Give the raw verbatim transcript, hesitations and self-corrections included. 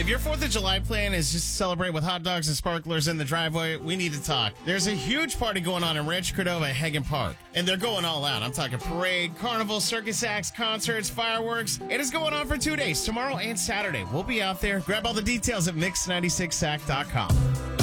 If your fourth of July plan is just to celebrate with hot dogs and sparklers in the driveway, we need to talk. There's a huge party going on in Rancho Cordova at Hagen Park, and they're going all out. I'm talking parade, carnival, circus acts, concerts, fireworks. It is going on for two days, tomorrow and Saturday. We'll be out there. Grab all the details at mix ninety-six sac dot com.